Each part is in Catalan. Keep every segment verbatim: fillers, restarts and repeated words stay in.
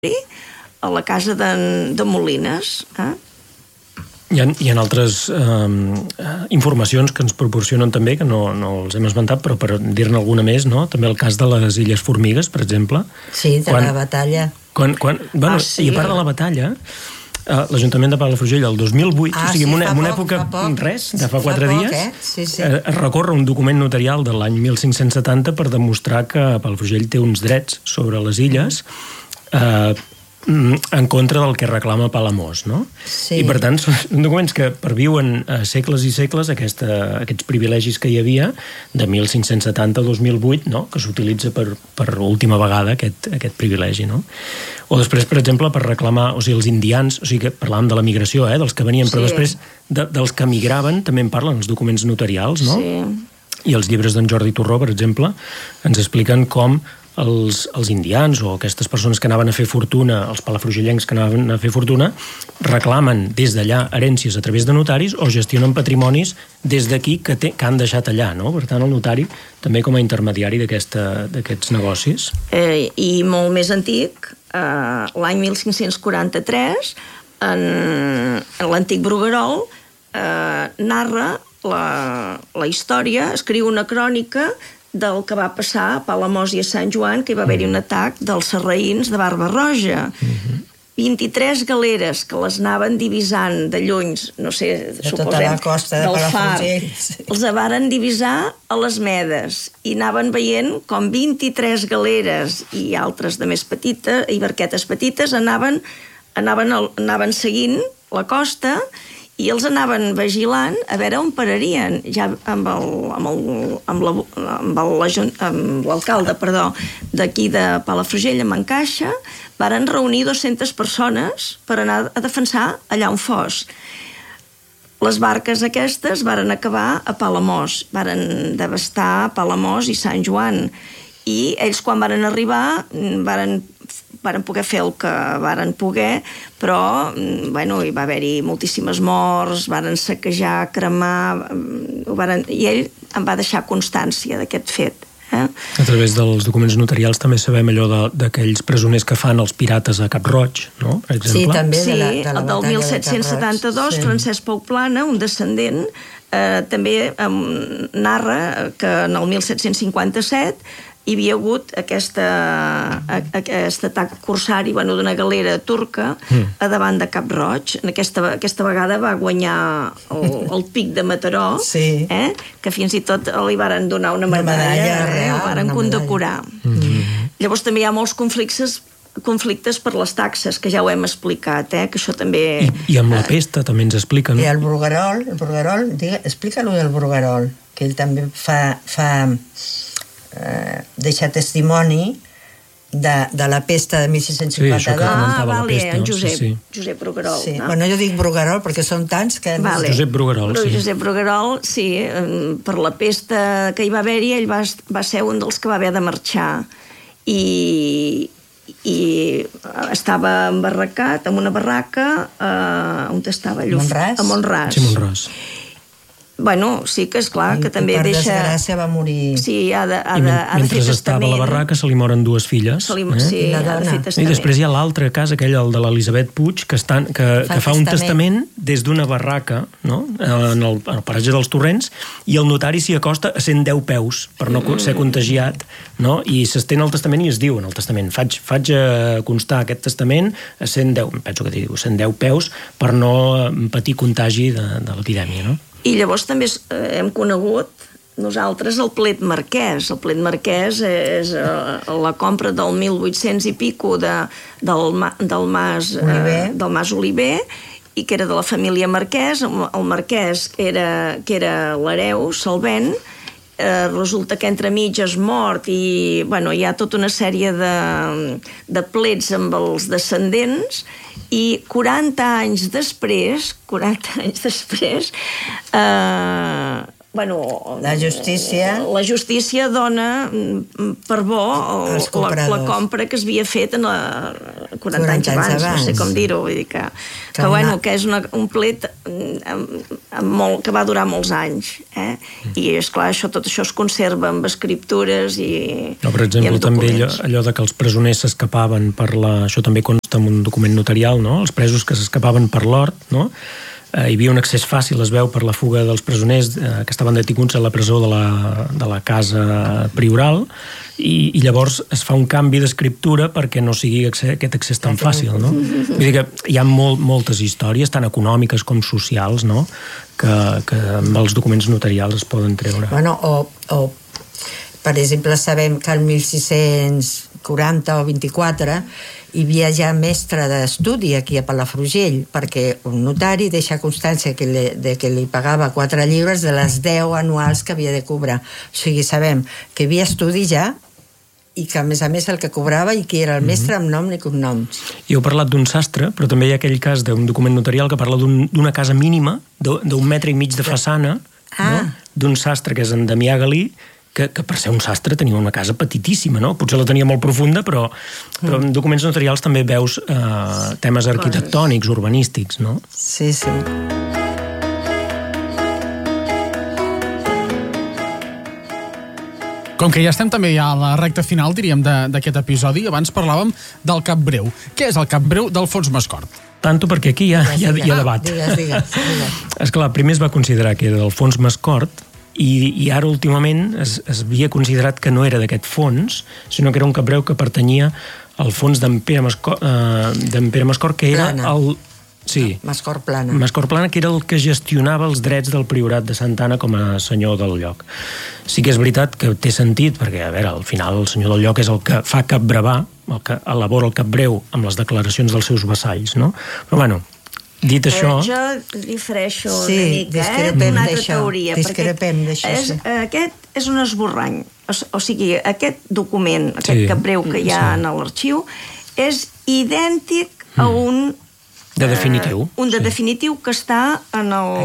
a la casa de, de Molines. Eh? Hi ha, hi ha altres eh, informacions que ens proporcionen també, que no, no els hem esmentat, però per dir-ne alguna més, no? També el cas de les Illes Formigues, per exemple. Sí, de quan, la batalla. Quan, quan, bueno, ah, sí. I a part de la batalla, eh, l'Ajuntament de Palafrugell, el dos mil vuit, ah, o sigui, sí, en una, poc, una època, res, de fa, fa quatre fa dies, poc, eh? sí, sí. Eh, es recorre un document notarial de l'any mil cinc-cents setanta per demostrar que Palafrugell té uns drets sobre les illes, eh, en contra del que reclama Palamós, no? Sí. I per tant són documents que perviuen eh, segles i segles aquesta, aquests privilegis que hi havia de mil cinc-cents setanta a dos mil vuit, no? Que s'utilitza per, per última vegada aquest, aquest privilegi, no? O després, per exemple, per reclamar, o sigui, els indians, o sigui, que parlàvem de la migració, eh, dels que venien, sí. Però després de, dels que migraven també en parlen els documents notarials, no? Sí. I els llibres d'en Jordi Torró, per exemple, ens expliquen com Els, els indians o aquestes persones que anaven a fer fortuna, els palafrugellencs que anaven a fer fortuna, reclamen des d'allà herències a través de notaris o gestionen patrimonis des d'aquí que, té, que han deixat allà, no? Per tant, el notari també com a intermediari d'aquests negocis. Eh, I molt més antic, eh, l'any mil cinc-cents quaranta-tres, en, en l'antic Bruguerol, eh, narra la, la història, escriu una crònica del que va passar a Palamós i a Sant Joan, que hi va haver-hi un atac dels sarraïns de Barba Roja. Uh-huh. vint-i-tres galeres que les anaven divisant de llunys, no sé, de suposem, tota la costa de del Far, sí. Els varen divisar a les Medes i anaven veient com vint-i-tres galeres i altres de més petites, i barquetes petites, anaven, anaven, anaven seguint la costa i els anaven vigilant a veure on pararien. Ja amb el, amb el, amb la, amb el, amb l'alcalde, perdó, d'aquí de Palafrugell, amb Encaixa, varen reunir dues-centes persones per anar a defensar allà on fos. Les barques aquestes varen acabar a Palamós, varen devastar Palamós i Sant Joan, i ells quan varen arribar varen varen poder fer el que varen poder, però bueno, hi va haver-hi moltíssimes morts, varen saquejar, cremar, varen, i ell em va deixar constància d'aquest fet. Eh? A través dels documents notarials també sabem allò d'aquells presoners que fan els pirates a Cap Roig, no? Per exemple. Sí, també sí, de la, de la el del mil set-cents setanta-dos, sí. Francesc Pou Plana, un descendent, eh, també eh, narra que en el mil set-cents cinquanta-set hi havia hagut aquesta, aquest atac corsari, bueno, d'una galera turca mm. a davant de Cap Roig. Aquesta, aquesta vegada va guanyar el, el pic de Mataró, sí. eh? Que fins i tot li varen donar una medalla, una medalla real, eh? El varen condecorar. Mm. Llavors també hi ha molts conflictes conflictes per les taxes, que ja ho hem explicat, eh? Que això també... I, i amb la pesta també ens expliquen. I el Bruguerol, el Bruguerol, digue, explica-lo del Bruguerol, que ell també fa... fa Eh, deixar testimoni de, de la pesta de mil sis-cents cinquanta-dos. Sí, ah, vale, pesta, en Josep, sí, sí. Josep Bruguerol. Sí. No? Bueno, jo dic Bruguerol perquè són tants que... Vale. Josep Bruguerol, sí. Josep Bruguerol, sí, per la pesta que hi va haver-hi, ell va, va ser un dels que va haver de marxar. I, i estava embarracat en una barraca eh, on estava allò? Montràs? A Montràs. Sí, Montràs. Bueno, sí que és clar que I també per deixa... Per desgràcia va morir... Sí, ha de, ha I de, men ha de fer mentre testament. estava a la barraca se li moren dues filles. Se li, eh? Sí, I la ha de fer dona. testament. I després hi ha l'altre cas, aquell, el de l'Elisabet Puig, que, estan, que, fa, que fa un testament des d'una barraca, no? en, el, en el paratge dels Torrents, i el notari s'hi acosta a cent deu peus per no mm. ser contagiat, no? I s'estén el testament i es diu en el testament, faig, faig constar aquest testament a cent deu, penso que diu cent deu peus, per no patir contagi de, de l'epidèmia, no? I llavors també hem conegut nosaltres el plet marquès. El plet marquès és la compra del mil vuit-cents i pico de, del, del, mas, Oliver. del mas Oliver, i que era de la família Marquès. El marquès era, que era l'hereu, Salvent, eh, resulta que entre mitges mort i bueno, hi ha tota una sèrie de, de plets amb els descendents. I quaranta anys després, quaranta anys després, eh, bueno, la justícia... La justícia dona per bo el, la, la compra que es havia fet en la quaranta anys abans, abans, no sé com dir-ho, vull dir que, que, que, bueno, que és una, un plet molt, que va durar molts anys, eh? I esclar, això, tot això es conserva amb escriptures i no, per exemple, també allò, allò de que els presoners s'escapaven per la... Això també consta en un document notarial, no? Els presos que s'escapaven per l'hort, no? Eh, hi havia un accés fàcil, es veu, per la fuga dels presoners eh, que estaven detinguts a la presó de la, de la casa prioral, i, i llavors es fa un canvi d'escriptura perquè no sigui accés, aquest accés tan fàcil, no? Vull dir que hi ha molt, moltes històries, tant econòmiques com socials, no?, que, que amb els documents notarials es poden treure. Bueno, o, o per exemple, sabem que el mil sis-cents quaranta o vint-i-quatre hi havia ja mestre d'estudi aquí a Palafrugell, perquè un notari deixa constància que li, de que li pagava quatre lliures de les deu anuals que havia de cobrar. O sigui, sabem que hi havia estudi ja i que, a més a més, el que cobrava i qui era el mestre amb nom ni cognoms. I heu parlat d'un sastre, però també hi ha aquell cas d'un document notarial que parla d'una casa mínima, d'un metre i mig de façana, ah. no? D'un sastre que és en Damià Galí, que, que per ser un sastre tenia una casa petitíssima, no? Potser la tenia molt profunda, però, però en documents notarials també veus eh, temes arquitectònics, urbanístics, no? Sí, sí. Com que ja estem també ja a la recta final, diríem, d'aquest episodi, abans parlàvem del Cap Breu. Què és el Cap Breu d'Alfons Mascort? Tanto perquè aquí hi ha, hi ha, hi ha debat. Digues, digues, digues. Esclar, primer es va considerar que era d'Alfons Mascort, i, i ara últimament es, es havia considerat que no era d'aquest fons, sinó que era un capreu que pertanyia al fons d'en Pere Mascort, eh, d'en Pere Mascort, que era Plana. el... Sí, Mascort Plana. Mascort Plana, que era el que gestionava els drets del priorat de Santa Anna com a senyor del lloc. Sí que és veritat que té sentit, perquè, a veure, al final el senyor del lloc és el que fa capbravar, el que elabora el capbreu amb les declaracions dels seus vassalls, no? Però, bueno, dit això... Eh, jo difereixo sí, una mica, eh? Una altra teoria. Discrepem d'això, és, sí. Aquest és un esborrany. O, o sigui, aquest document, aquest sí, capbreu que hi ha sí. en l'arxiu, és idèntic a un... De definitiu. Eh, un de sí. definitiu que està en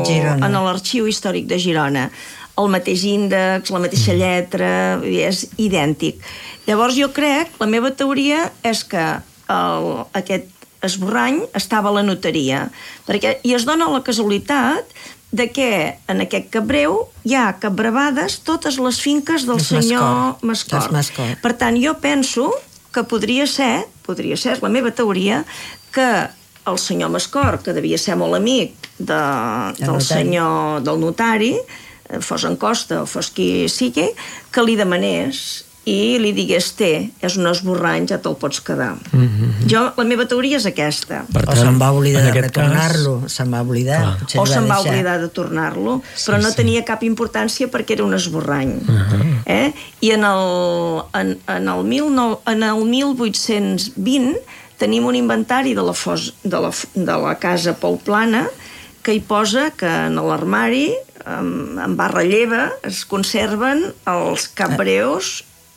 l'arxiu històric de Girona. El mateix índex, la mateixa lletra, és idèntic. Llavors jo crec, la meva teoria és que el, aquest esborrany estava a la notaria, perquè, i es dona la casualitat de que en aquest capbreu hi ha capbravades totes les finques del senyor Mascort. Mascort. Per tant, jo penso que podria ser, podria ser, és la meva teoria, que el senyor Mascort, que devia ser molt amic de, del senyor del notari, fos en Costa o fos qui sigui, que li demanés i li digués, té, és un esborrany, ja te'l pots quedar. Mm-hmm. Jo, la meva teoria és aquesta. Per tant, o se'n va oblidar de retornar-lo, cas... se'n va oblidar. O se'n va oblidar de tornar-lo, sí, però no sí. tenia cap importància perquè era un esborrany. Uh-huh. eh? I en el, en, en el, mil nou, en el mil vuit-cents vint tenim un inventari de la, fos, de la, de la casa Pouplana que hi posa que en l'armari, en, en barra lleva, es conserven els capbreus,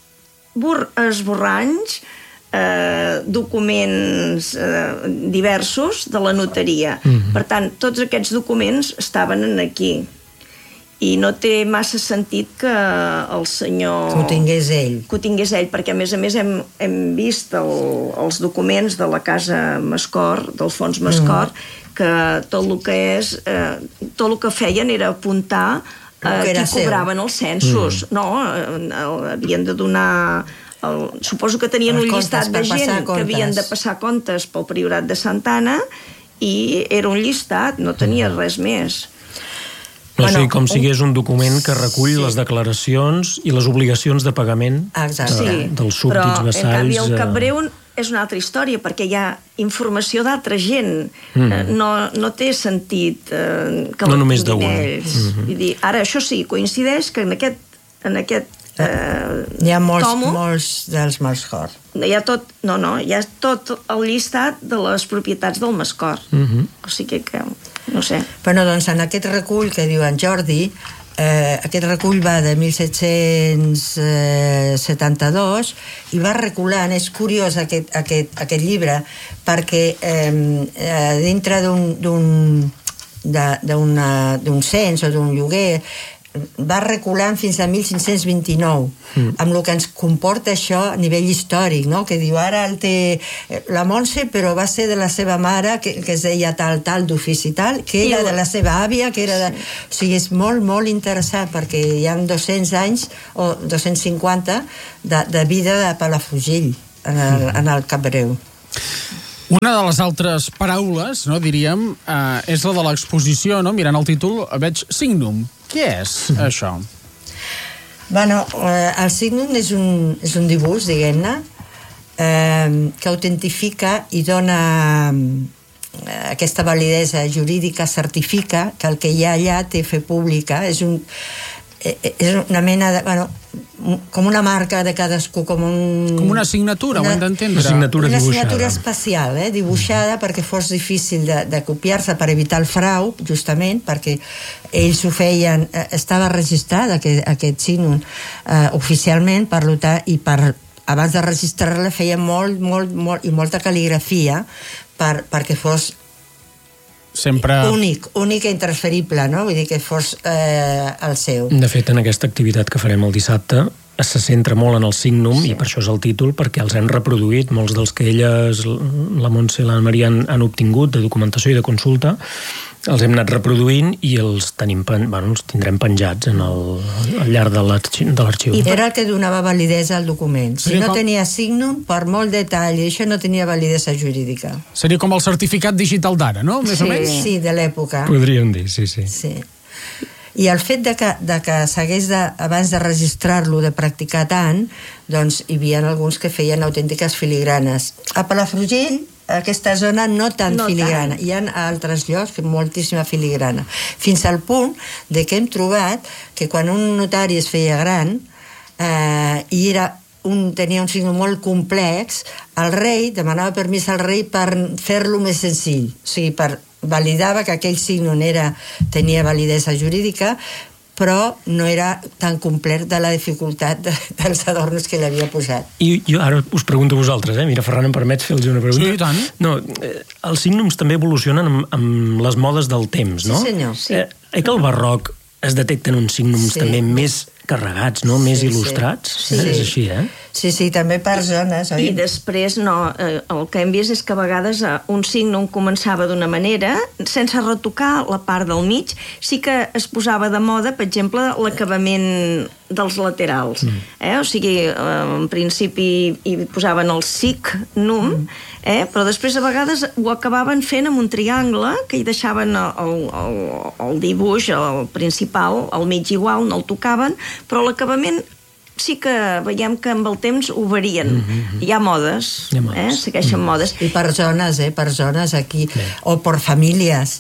bur, esborranys, eh, documents eh, diversos de la notaria. Mm-hmm. Per tant, tots aquests documents estaven aquí. I no té massa sentit que el senyor... Que ho tingués ell. Que ho tingués ell, perquè a més a més hem, hem vist el, els documents de la casa Mascort, d'Alfons Mascort, mm. que tot el que és... Eh, tot el que feien era apuntar eh, qui cobraven els censos. Mm. No, eh, havien de donar... El, suposo que tenien un llistat de gent que havien de passar comptes pel priorat de Santa Anna i era un llistat, no tenia res més. No, bueno, sí, com un... si és un document que recull sí. les declaracions i les obligacions de pagament de, sí. dels súbdits vassalls. Però, en canvi, el capbreu és una altra història, perquè hi ha informació d'altra gent. Mm. No, no té sentit eh, que no només d'un. Mm-hmm. Vull dir, ara, això sí, coincideix que en aquest, en aquest eh, hi ha molts, tomo, molts dels Mascort. Hi ha tot, no, no, hi ha tot el llistat de les propietats del Mascort. Mm-hmm. O sigui que... no sé. Bueno, doncs en aquest recull que diu en Jordi, eh, aquest recull va de mil set-cents setanta-dos i va reculant, és curiós aquest, aquest, aquest llibre, perquè eh, dintre d'un d'un cens o d'un lloguer va reculant fins a mil cinc-cents vint-i-nou, mm. amb el que ens comporta això a nivell històric, no? Que diu, ara el té la Montse, però va ser de la seva mare, que, que es deia tal, tal, d'ofici tal, que era de la seva àvia, que era de... O sigui, és molt, molt interessant, perquè hi ha dos-cents anys, o dos-cents cinquanta, de, de vida de Palafrugell, en el, mm. en el Cap Breu. Una de les altres paraules, no, diríem, eh, és la de l'exposició, no? Mirant el títol, veig Signum. Què és això? Bueno, eh, el Signum és un, és un dibuix, diguem-ne, eh, que autentifica i dona eh, aquesta validesa jurídica, certifica que el que hi ha allà té fe pública, és un eh, és una mena de... Bueno, com una marca de cadascú, com un... Com una signatura, una, ho hem d'entendre. Una signatura una dibuixada. signatura especial, eh, dibuixada mm. perquè fos difícil de, de copiar-se per evitar el frau, justament, perquè ells ho feien... Eh, estava registrat aquest, aquest signum eh, oficialment, per tant, i per, abans de registrar-la feien molt, molt, molt, i molta cal·ligrafia per, perquè fos sempre... únic, únic i intransferible, no? Vull dir que fos eh, el seu. De fet, en aquesta activitat que farem el dissabte se centra molt en el Signum, sí. I per això és el títol, perquè els hem reproduït, molts dels que elles, la Montse i la Maria, han, han obtingut de documentació i de consulta, els hem anat reproduint i els tenim, bueno, els tindrem penjats en el, al llarg de l'arxiu. I era el que donava validesa al document. Si Seria no com... tenia Signum, per molt detall, això no tenia validesa jurídica. Seria com el certificat digital d'ara, no? Més sí, o menys? Sí, de l'època. Podríem dir, sí, sí. Sí. I el fet de que, de que s'hagués de, abans de registrar-lo, de practicar tant, doncs hi havia alguns que feien autèntiques filigranes. A Palafrugell, aquesta zona no tan no filigrana. Tant. Hi ha altres llocs que moltíssima filigrana. Fins al punt de que hem trobat que quan un notari es feia gran eh, i era un, tenia un signe molt complex, el rei demanava permís al rei per fer-lo més senzill. O sigui, per validava que aquell signe era, tenia validesa jurídica, però no era tan complet de la dificultat de, dels adornos que l'havia posat. I jo ara us pregunto a vosaltres, eh? Mira, Ferran, em permets fer-los una pregunta? Sí, tant. No, eh, els signums també evolucionen amb, amb les modes del temps, no? Sí, senyor. Sí. Eh, eh que al barroc es detecten uns signums sí. també més carregats, no? Més sí, il·lustrats? Sí. Eh? Sí. És així, eh? Sí, sí, també per zones, oi? I després, no, eh, el que hem vist és que a vegades eh, un signum començava d'una manera, sense retocar la part del mig, sí que es posava de moda, per exemple, l'acabament dels laterals. Mm. Eh? O sigui, eh, en principi hi posaven el signum, mm. eh? però després a vegades ho acabaven fent amb un triangle, que hi deixaven el, el, el dibuix, el principal, al mig igual, no el tocaven, però l'acabament sí que veiem que amb el temps ho varien. Mm-hmm. Hi ha modes, Hi ha modes. Eh? segueixen mm. modes. I per zones, eh? Per zones aquí, sí. O per famílies.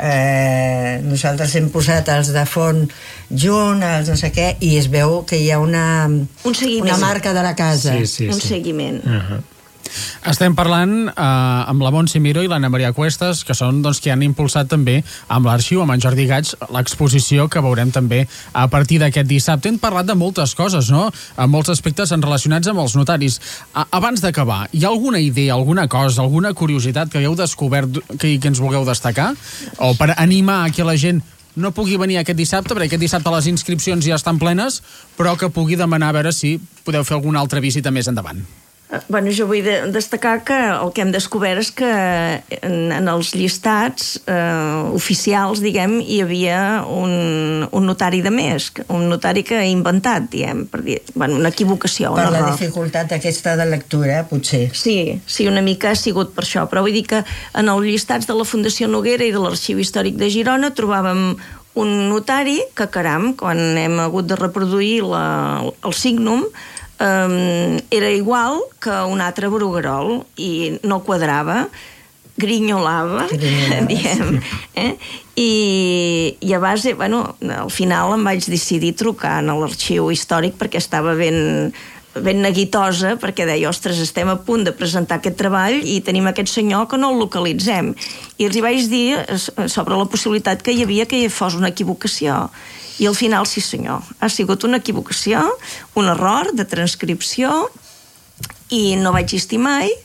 Eh, nosaltres hem posat els de font junt, els no sé què, i es veu que hi ha una, un una marca de la casa. Sí, sí, un sí. seguiment. Uh-huh. Estem parlant eh, amb la Montse Miró i l'Anna Maria Cuestas, que són doncs, qui han impulsat també amb l'arxiu, amb en Jordi Gats, l'exposició que veurem també a partir d'aquest dissabte. Hem parlat de moltes coses, no? En molts aspectes relacionats amb els notaris. A, abans d'acabar, hi ha alguna idea, alguna cosa, alguna curiositat que hagueu descobert que, que ens vulgueu destacar? O per animar a que la gent no pugui venir aquest dissabte, perquè aquest dissabte les inscripcions ja estan plenes, però que pugui demanar a veure si podeu fer alguna altra visita més endavant. Bueno, jo vull de destacar que el que hem descobert és que en, en els llistats eh, oficials, diguem, hi havia un, un notari de més, un notari que ha inventat, diguem, per dir, bueno, una equivocació, per un la error. dificultat aquesta de lectura, potser. Sí, sí, una mica ha sigut per això, però vull dir que en els llistats de la Fundació Noguera i de l'Arxiu Històric de Girona trobàvem un notari que, caram, quan hem hagut de reproduir la, el signum, Um, era igual que un altre Bruguerol i no quadrava, grinyolava, diem, eh? I, i a base, bueno, al final em vaig decidir trucar a l'arxiu històric perquè estava ben, ben neguitosa, perquè deia, ostres, estem a punt de presentar aquest treball i tenim aquest senyor que no el localitzem. I els hi vaig dir sobre la possibilitat que hi havia que hi fos una equivocació. I al final, sí senyor, ha sigut una equivocació, un error de transcripció, i no vaig estimar mai,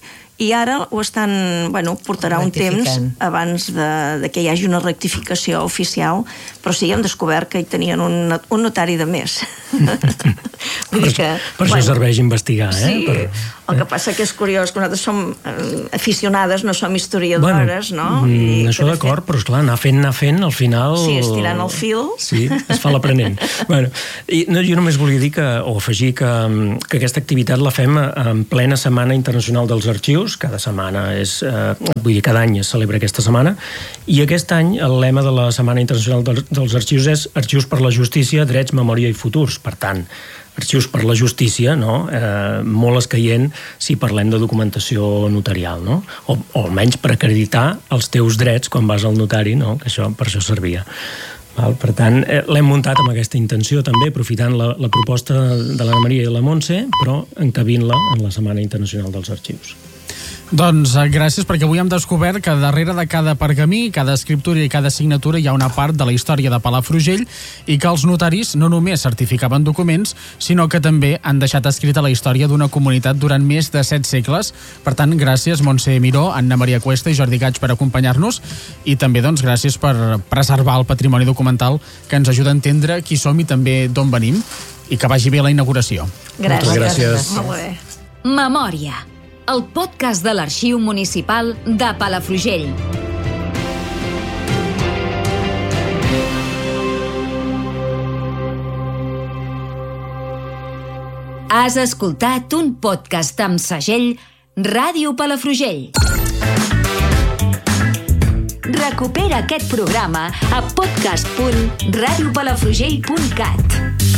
i ara ho estan, bueno, portarà un temps abans de, de que hi hagi una rectificació oficial, però sí, hem descobert que hi tenien un, un notari de més. Vull dir que, per bueno, això serveix investigar, eh? Sí, per... el que passa que és curiós que nosaltres som eh, aficionades, no som historiadores, bueno, no? I això d'acord, fet... però esclar, anar fent, anar fent, al final... Sí, estirant el fil. Sí, es fa l'aprenent. bueno, i, no, jo només volia dir que, o afegir que, que aquesta activitat la fem en plena Setmana Internacional dels Arxius, cada setmana és, eh, vull dir, cada any es celebra aquesta setmana, i aquest any el lema de la Setmana Internacional dels, dels Arxius és Arxius per la justícia, drets, memòria i futurs. Per tant, arxius per la justícia, no? eh, molt escaient si parlem de documentació notarial, no? o, o almenys per acreditar els teus drets quan vas al notari, no? Que això, per això servia. Val? Per tant, eh, l'hem muntat amb aquesta intenció també, aprofitant la, la proposta de l'Anna Maria i la Montse, però encabint-la en la Setmana Internacional dels Arxius. Doncs gràcies, perquè avui hem descobert que darrere de cada pergamí, cada escriptura i cada signatura hi ha una part de la història de Palafrugell i que els notaris no només certificaven documents, sinó que també han deixat escrita la història d'una comunitat durant més de set segles. Per tant, gràcies Montse Miró, Anna Maria Cuesta i Jordi Gaig per acompanyar-nos i també doncs, gràcies per preservar el patrimoni documental que ens ajuda a entendre qui som i també d'on venim, i que vagi bé la inauguració. Gràcies. Moltes gràcies. Molt bé. Memòria, el podcast de l'Arxiu Municipal de Palafrugell. Has escoltat un podcast amb segell Ràdio Palafrugell. Recupera aquest programa a podcast punt radiopalafrugell punt cat.